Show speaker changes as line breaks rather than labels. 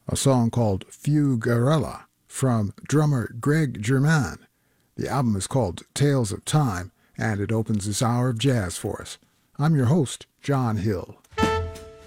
a song called Fugarella from drummer Greg Germain. The album is called Tales of Time, and it opens this hour of jazz for us. I'm your host, John Hill.